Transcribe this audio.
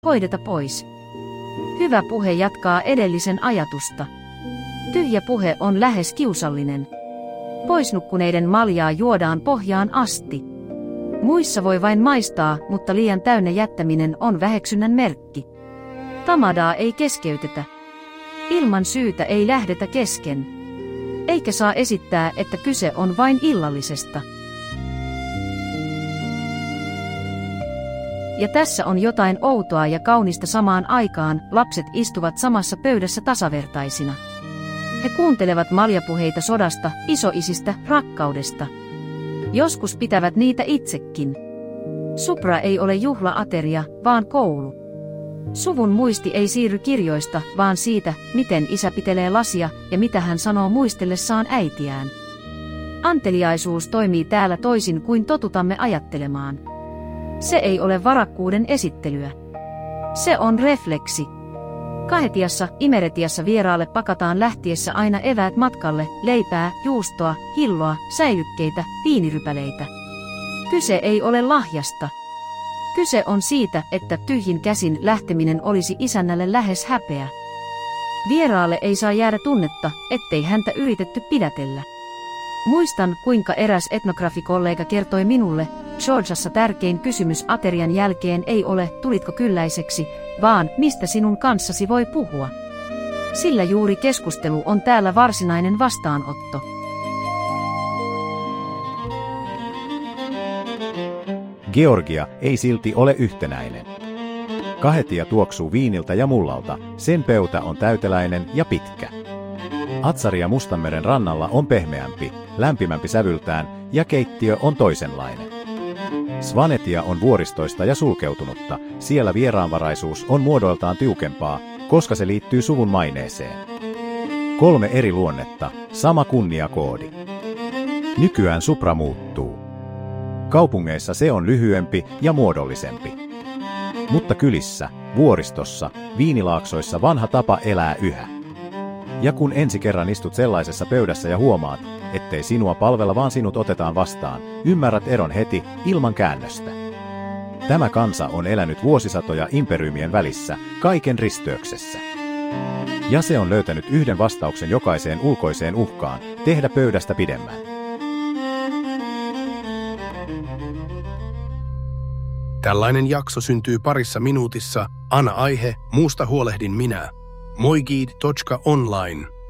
hoideta pois. Hyvä puhe jatkaa edellisen ajatusta. Tyhjä puhe on lähes kiusallinen. Poisnukkuneiden maljaa juodaan pohjaan asti. Muissa voi vain maistaa, mutta liian täynnä jättäminen on väheksynnän merkki. Tamadaa ei keskeytetä. Ilman syytä ei lähdetä kesken. Eikä saa esittää, että kyse on vain illallisesta. Ja tässä on jotain outoa ja kaunista samaan aikaan, lapset istuvat samassa pöydässä tasavertaisina. He kuuntelevat maljapuheita sodasta, isoisistä, rakkaudesta. Joskus pitävät niitä itsekin. Supra ei ole juhlaateria, vaan koulu. Suvun muisti ei siirry kirjoista, vaan siitä, miten isä pitelee lasia ja mitä hän sanoo muistellessaan äitiään. Anteliaisuus toimii täällä toisin kuin totutamme ajattelemaan. Se ei ole varakkuuden esittelyä. Se on refleksi. Kahetiassa, Imeretiassa vieraalle pakataan lähtiessä aina eväät matkalle, leipää, juustoa, hilloa, säilykkeitä, viinirypäleitä. Kyse ei ole lahjasta. Kyse on siitä, että tyhjin käsin lähteminen olisi isännälle lähes häpeä. Vieraalle ei saa jäädä tunnetta, ettei häntä yritetty pidätellä. Muistan, kuinka eräs etnografikollega kertoi minulle, Georgiassa tärkein kysymys aterian jälkeen ei ole, tulitko kylläiseksi, vaan mistä sinun kanssasi voi puhua. Sillä juuri keskustelu on täällä varsinainen vastaanotto. Georgia ei silti ole yhtenäinen. Kahetia tuoksuu viiniltä ja mullalta, sen pöytä on täyteläinen ja pitkä. Atsaria Mustanmeren rannalla on pehmeämpi, lämpimämpi sävyltään ja keittiö on toisenlainen. Svanetia on vuoristoista ja sulkeutunutta, siellä vieraanvaraisuus on muodoiltaan tiukempaa, koska se liittyy suvun maineeseen. 3 eri luonnetta, sama kunniakoodi. Nykyään Supra muuttuu. Kaupungeissa se on lyhyempi ja muodollisempi. Mutta kylissä, vuoristossa, viinilaaksoissa vanha tapa elää yhä. Ja kun ensi kerran istut sellaisessa pöydässä ja huomaat, ettei sinua palvella vaan sinut otetaan vastaan, ymmärrät eron heti, ilman käännöstä. Tämä kansa on elänyt vuosisatoja imperiumien välissä, kaiken risteyksessä. Ja se on löytänyt yhden vastauksen jokaiseen ulkoiseen uhkaan, tehdä pöydästä pidemmän. Tällainen jakso syntyy parissa minuutissa. Anna aihe, muusta huolehdin minä. Moigid.online